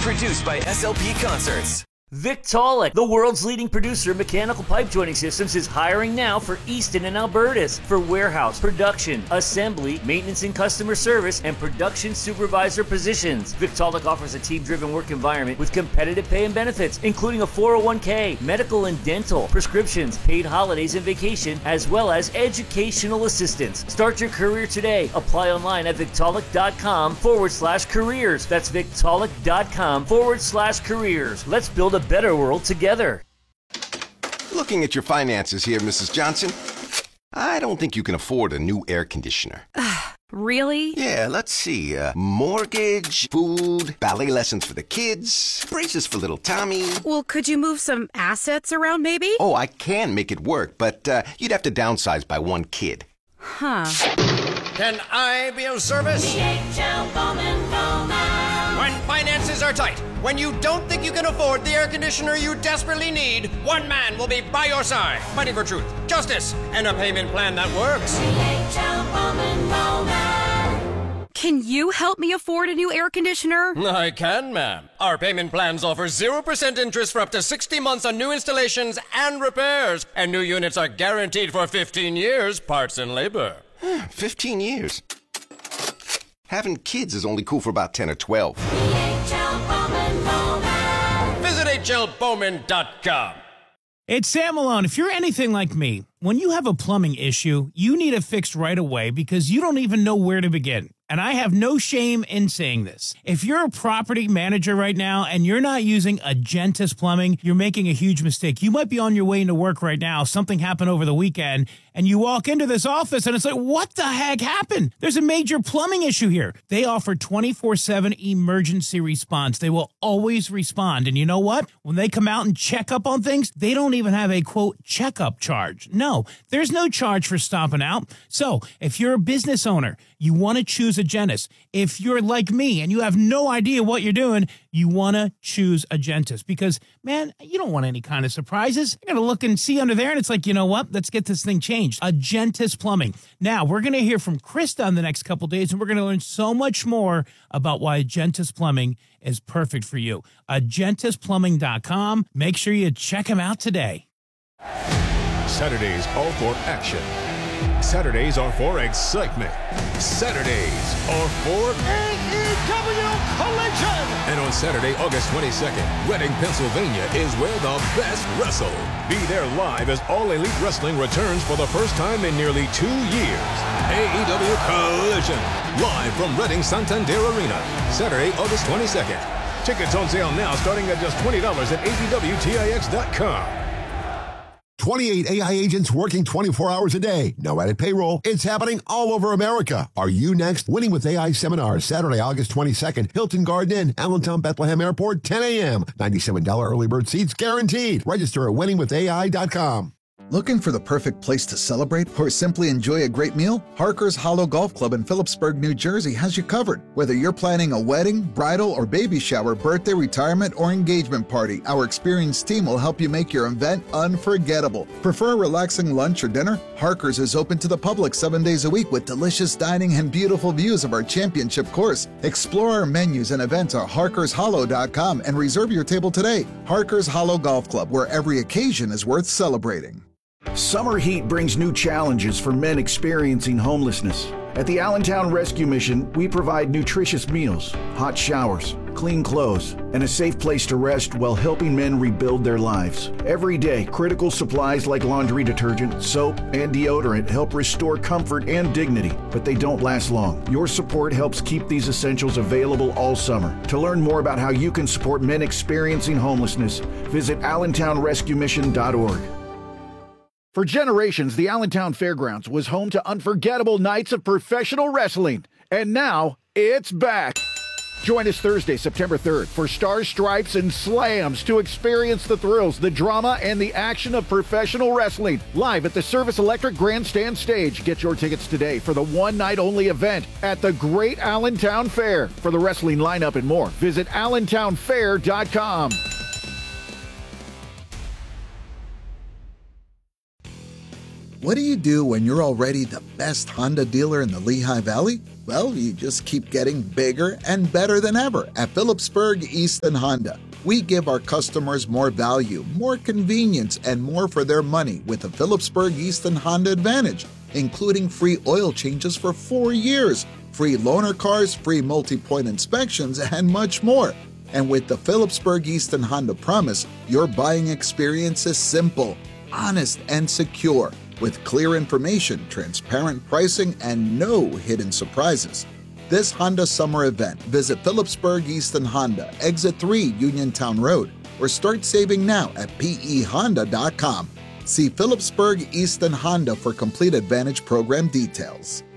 Produced by SLP Concerts. Victaulic, the world's leading producer of mechanical pipe joining systems, is hiring now for Easton and Albertus for warehouse, production, assembly, maintenance and customer service, and production supervisor positions. Victaulic offers a team-driven work environment with competitive pay and benefits, including a 401k, medical and dental, prescriptions, paid holidays and vacation, as well as educational assistance. Start your career today. Apply online at Victaulic.com/careers. That's Victaulic.com/careers. Let's build a better world together. Looking at your finances here, Mrs. Johnson, I don't think you can afford a new air conditioner. Really? Yeah, let's see. Mortgage, food, ballet lessons for the kids, braces for little Tommy. Well, could you move some assets around maybe? Oh, I can make it work, but you'd have to downsize by one kid. Huh. Can I be of service? DHL Bowman Bowman. When finances are tight, when you don't think you can afford the air conditioner you desperately need, one man will be by your side, fighting for truth, justice, and a payment plan that works. DHL Bowman Bowman. Can you help me afford a new air conditioner? I can, ma'am. Our payment plans offer 0% interest for up to 60 months on new installations and repairs, and new units are guaranteed for 15 years, parts and labor. 15 years. Having kids is only cool for about 10 or 12. DHL Bowman Bowman. Visit hlbowman.com. It's Sam Malone. If you're anything like me, when you have a plumbing issue, you need it fixed right away because you don't even know where to begin. And I have no shame in saying this. If you're a property manager right now and you're not using Agentis Plumbing, you're making a huge mistake. You might be on your way into work right now. Something happened over the weekend and you walk into this office and it's like, what the heck happened? There's a major plumbing issue here. They offer 24/7 emergency response. They will always respond. And you know what? When they come out and check up on things, they don't even have a quote checkup charge. No, there's no charge for stopping out. So if you're a business owner, you want to choose Agentis. If you're like me and you have no idea what you're doing, you want to choose Agentis because, man, you don't want any kind of surprises. You're going to look and see under there and it's like, you know what? Let's get this thing changed. Agentis Plumbing. Now, we're going to hear from Krista in the next couple days and we're going to learn so much more about why Agentis Plumbing is perfect for you. AgentisPlumbing.com. Make sure you check them out today. Saturdays are for action. Saturdays are for excitement. Saturdays are for AEW Collision. And on Saturday, August 22nd, Reading, Pennsylvania is where the best wrestle. Be there live as All Elite Wrestling returns for the first time in nearly 2 years. AEW Collision, live from Reading Santander Arena, Saturday, August 22nd. Tickets on sale now starting at just $20 at AEWTIX.com. 28 AI agents working 24 hours a day. No added payroll. It's happening all over America. Are you next? Winning with AI seminar, Saturday, August 22nd, Hilton Garden Inn, Allentown, Bethlehem Airport, 10 a.m. $97 early bird seats guaranteed. Register at winningwithai.com. Looking for the perfect place to celebrate or simply enjoy a great meal? Harker's Hollow Golf Club in Phillipsburg, New Jersey has you covered. Whether you're planning a wedding, bridal, or baby shower, birthday, retirement, or engagement party, our experienced team will help you make your event unforgettable. Prefer a relaxing lunch or dinner? Harker's is open to the public 7 days a week with delicious dining and beautiful views of our championship course. Explore our menus and events at harkershollow.com and reserve your table today. Harker's Hollow Golf Club, where every occasion is worth celebrating. Summer heat brings new challenges for men experiencing homelessness. At the Allentown Rescue Mission, we provide nutritious meals, hot showers, clean clothes, and a safe place to rest while helping men rebuild their lives. Every day, critical supplies like laundry detergent, soap, and deodorant help restore comfort and dignity, but they don't last long. Your support helps keep these essentials available all summer. To learn more about how you can support men experiencing homelessness, visit allentownrescuemission.org. For generations, the Allentown Fairgrounds was home to unforgettable nights of professional wrestling. And now, it's back. Join us Thursday, September 3rd for Stars, Stripes, and Slams to experience the thrills, the drama, and the action of professional wrestling. Live at the Service Electric Grandstand Stage. Get your tickets today for the one-night-only event at the Great Allentown Fair. For the wrestling lineup and more, visit allentownfair.com. What do you do when you're already the best Honda dealer in the Lehigh Valley? Well, you just keep getting bigger and better than ever at Phillipsburg Easton Honda. We give our customers more value, more convenience, and more for their money with the Phillipsburg Easton Honda Advantage, including free oil changes for 4 years, free loaner cars, free multi-point inspections, and much more. And with the Phillipsburg Easton Honda Promise, your buying experience is simple, honest, and secure, with clear information, transparent pricing, and no hidden surprises. This Honda summer event, visit Phillipsburg Easton Honda, Exit 3 Uniontown Road, or start saving now at pehonda.com. See Phillipsburg Easton Honda for complete Advantage program details.